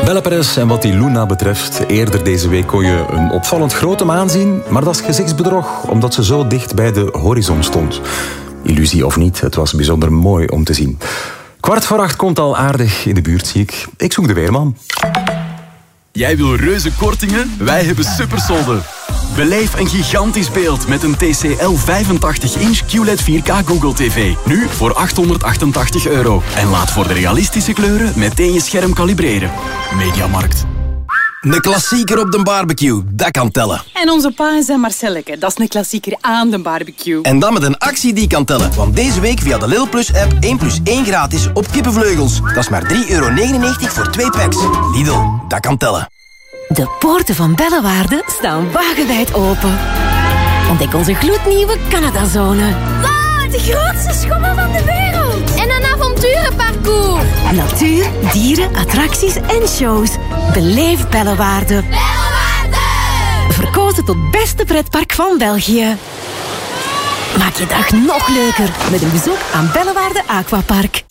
Belle Perez en wat die Luna betreft, eerder deze week kon je een opvallend grote maan zien, maar dat is gezichtsbedrog, omdat ze zo dicht bij de horizon stond. Illusie of niet, het was bijzonder mooi om te zien. 7:15 komt al aardig in de buurt, zie ik. Ik zoek de weerman. Jij wil reuze kortingen? Wij hebben supersolden. Beleef een gigantisch beeld met een TCL 85-inch QLED 4K Google TV. Nu voor €888. En laat voor de realistische kleuren meteen je scherm kalibreren. Mediamarkt. Een klassieker op de barbecue, dat kan tellen. En onze pa en zijn Marcelleke, dat is een klassieker aan de barbecue. En dan met een actie die kan tellen. Want deze week via de Lidl Plus app 1+1 gratis op kippenvleugels. Dat is maar €3,99 voor 2 packs. Lidl, dat kan tellen. De poorten van Bellewaarde staan wagenwijd open. Ontdek onze gloednieuwe Canadazone. Wauw, de grootste schommel van de wereld. En een avonturenparcours. Natuur, dieren, attracties en shows. Beleef Bellewaarde. Bellewaarde! Verkozen tot beste pretpark van België. Maak je dag nog leuker met een bezoek aan Bellewaarde Aquapark.